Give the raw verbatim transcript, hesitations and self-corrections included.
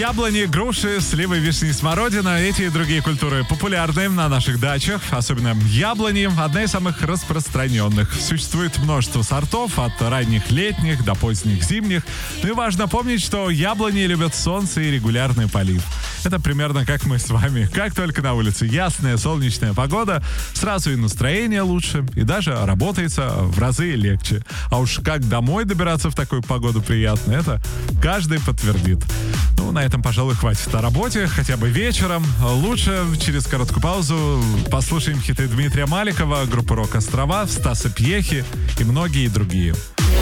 Яблони, груши, сливы, вишни, смородина. Эти и другие культуры популярны на наших дачах. Особенно яблони — одна из самых распространенных. Существует множество сортов, от ранних летних до поздних зимних. Ну и важно помнить, что яблони любят солнце и регулярный полив. Это примерно как мы с вами. Как только на улице ясная солнечная погода, сразу и настроение лучше, и даже работается в разы легче. А уж как домой добираться в такую погоду приятно, это каждый подтвердит. Ну, на этом, пожалуй, хватит о работе, хотя бы вечером. Лучше через короткую паузу послушаем хиты Дмитрия Маликова, группы «Рок Острова», Стаса Пьехи и многие другие.